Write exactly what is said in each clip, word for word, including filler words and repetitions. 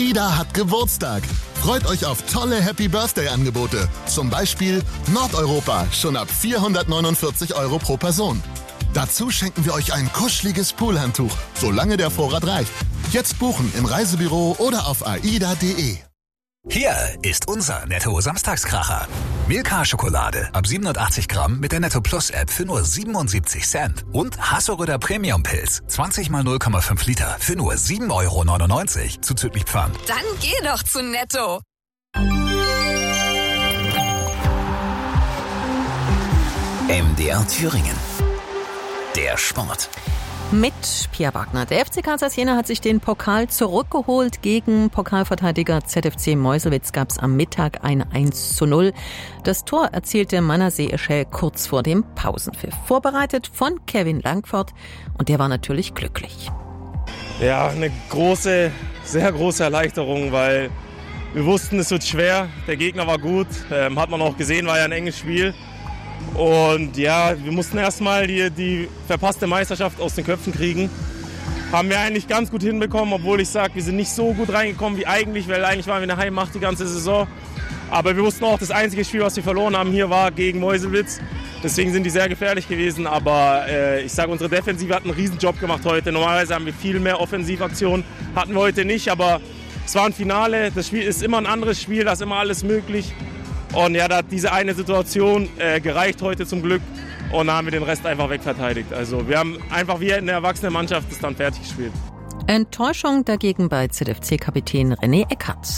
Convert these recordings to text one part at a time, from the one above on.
AIDA hat Geburtstag. Freut euch auf tolle Happy Birthday-Angebote. Zum Beispiel Nordeuropa, schon ab vierhundertneunundvierzig Euro pro Person. Dazu schenken wir euch ein kuscheliges Poolhandtuch, solange der Vorrat reicht. Jetzt buchen im Reisebüro oder auf aida punkt de. Hier ist unser Netto-Samstagskracher. Milka-Schokolade ab siebenundachtzig Gramm mit der Netto Plus App für nur siebenundsiebzig Cent. Und Hasseröder Premium Pilz, zwanzig mal null Komma fünf Liter für nur sieben Euro neunundneunzig zuzüglich Pfand. Dann geh doch zu Netto. M D R Thüringen. Der Sport. Mit Pia Wagner. Der F C Kansas Jena hat sich den Pokal zurückgeholt. Gegen Pokalverteidiger Z F C Meuselwitz gab es am Mittag ein eins zu null. Das Tor erzielte Manasseh Eshel kurz vor dem Pausenpfiff. Vorbereitet von Kevin Langford und der war natürlich glücklich. Ja, eine große, sehr große Erleichterung, weil wir wussten, es wird schwer. Der Gegner war gut, ähm, hat man auch gesehen, war ja ein enges Spiel. Und ja, wir mussten erstmal die, die verpasste Meisterschaft aus den Köpfen kriegen. Haben wir eigentlich ganz gut hinbekommen, obwohl ich sage, wir sind nicht so gut reingekommen wie eigentlich, weil eigentlich waren wir eine Heimmacht die ganze Saison. Aber wir wussten auch, das einzige Spiel, was wir verloren haben hier, war gegen Meuselwitz. Deswegen sind die sehr gefährlich gewesen. Aber äh, ich sage, unsere Defensive hat einen Riesenjob gemacht heute. Normalerweise haben wir viel mehr Offensivaktionen, hatten wir heute nicht. Aber es war ein Finale, das Spiel ist immer ein anderes Spiel, da ist immer alles möglich. Und ja, da hat diese eine Situation äh, gereicht heute zum Glück und dann haben wir den Rest einfach wegverteidigt. Also wir haben einfach wie eine erwachsene Mannschaft das dann fertig gespielt. Enttäuschung dagegen bei Z F C-Kapitän René Eckhardt.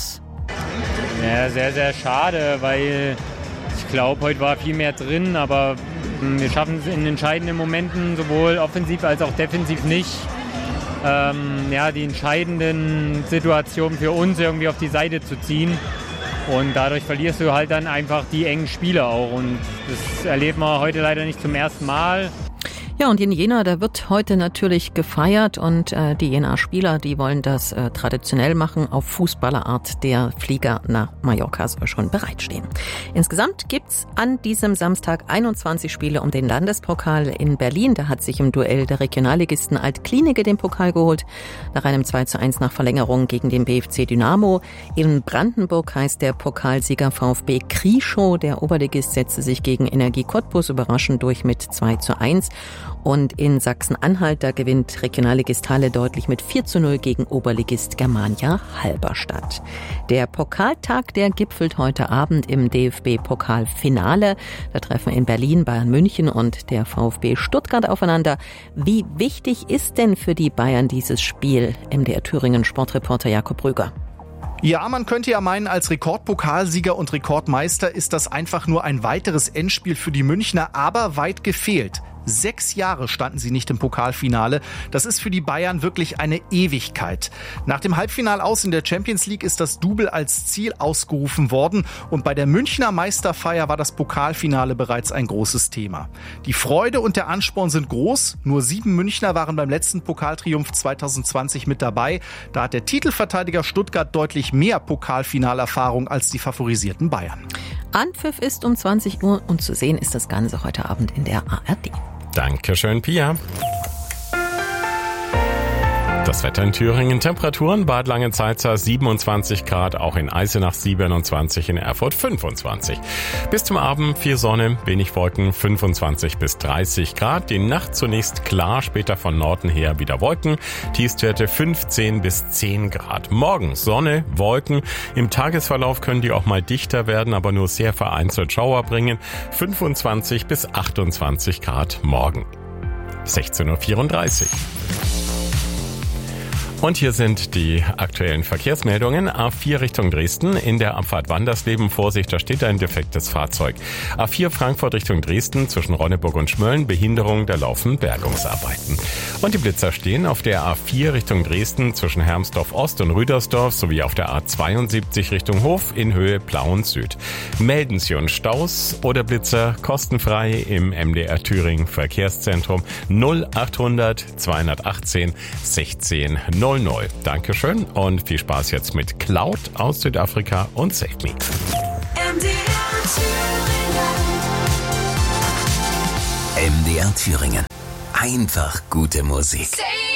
Ja, sehr, sehr schade, weil ich glaube, heute war viel mehr drin, aber wir schaffen es in entscheidenden Momenten sowohl offensiv als auch defensiv nicht, ähm, ja, die entscheidenden Situationen für uns irgendwie auf die Seite zu ziehen. Und dadurch verlierst du halt dann einfach die engen Spiele auch. Und das erleben wir heute leider nicht zum ersten Mal. Ja, und in Jena, da wird heute natürlich gefeiert und äh, die Jena-Spieler, die wollen das äh, traditionell machen. Auf Fußballerart, der Flieger nach Mallorca soll schon bereitstehen. Insgesamt gibt's an diesem Samstag einundzwanzig Spiele um den Landespokal in Berlin. Da hat sich im Duell der Regionalligisten Alt-Klinike den Pokal geholt. Nach einem zwei zu eins nach Verlängerung gegen den B F C Dynamo. In Brandenburg heißt der Pokalsieger VfB Krieschow. Der Oberligist setzte sich gegen Energie Cottbus überraschend durch mit zwei zu eins. Und in Sachsen-Anhalt, da gewinnt Regionalligist Halle deutlich mit vier zu null gegen Oberligist Germania Halberstadt. Der Pokaltag, der gipfelt heute Abend im D F B-Pokalfinale. Da treffen in Berlin Bayern München und der VfB Stuttgart aufeinander. Wie wichtig ist denn für die Bayern dieses Spiel? M D R Thüringen Sportreporter Jakob Brüger. Ja, man könnte ja meinen, als Rekordpokalsieger und Rekordmeister ist das einfach nur ein weiteres Endspiel für die Münchner, aber weit gefehlt. Sechs Jahre standen sie nicht im Pokalfinale. Das ist für die Bayern wirklich eine Ewigkeit. Nach dem Halbfinal aus in der Champions League ist das Double als Ziel ausgerufen worden. Und bei der Münchner Meisterfeier war das Pokalfinale bereits ein großes Thema. Die Freude und der Ansporn sind groß. Nur sieben Münchner waren beim letzten Pokaltriumph zwanzig zwanzig mit dabei. Da hat der Titelverteidiger Stuttgart deutlich mehr Pokalfinalerfahrung als die favorisierten Bayern. Anpfiff ist um zwanzig Uhr und zu sehen ist das Ganze heute Abend in der A R D. Dankeschön, Pia. Das Wetter in Thüringen. Temperaturen: Bad Langensalza siebenundzwanzig Grad, auch in Eisenach siebenundzwanzig, in Erfurt fünfundzwanzig. Bis zum Abend viel Sonne, wenig Wolken, fünfundzwanzig bis dreißig Grad. Die Nacht zunächst klar, später von Norden her wieder Wolken. Tiefstwerte fünfzehn bis zehn Grad. Morgen Sonne, Wolken. Im Tagesverlauf können die auch mal dichter werden, aber nur sehr vereinzelt Schauer bringen. fünfundzwanzig bis achtundzwanzig Grad morgen. sechzehn Uhr vierunddreißig. Und hier sind die aktuellen Verkehrsmeldungen. A vier Richtung Dresden, in der Abfahrt Wandersleben, Vorsicht, da steht ein defektes Fahrzeug. A vier Frankfurt Richtung Dresden, zwischen Ronneburg und Schmölln, Behinderung, da laufen Bergungsarbeiten. Und die Blitzer stehen auf der A vier Richtung Dresden, zwischen Hermsdorf Ost und Rüdersdorf, sowie auf der A zweiundsiebzig Richtung Hof in Höhe Plauen Süd. Melden Sie uns Staus oder Blitzer kostenfrei im M D R Thüringen Verkehrszentrum null achthundert zweihundertachtzehn sechzehn null null. Dankeschön und viel Spaß jetzt mit Cloud aus Südafrika und Save Me. M D R Thüringen. Einfach gute Musik.